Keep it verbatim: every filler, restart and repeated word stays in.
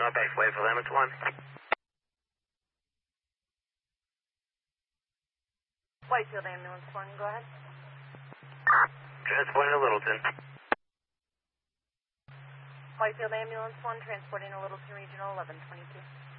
Northbanks Wayville, Emmett one. Whitefield Ambulance one, go ahead. Transporting to Littleton. Whitefield Ambulance one, transporting to Littleton Regional eleven twenty-two.